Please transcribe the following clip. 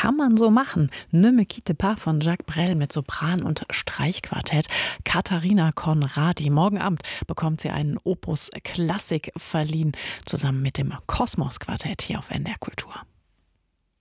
kann man so machen. Ne me quitte pas von Jacques Brel mit Sopran und Streichquartett. Katharina Conradi. Morgen Abend bekommt sie einen Opus Klassik verliehen, zusammen mit dem Kosmos Quartett hier auf NDR Kultur.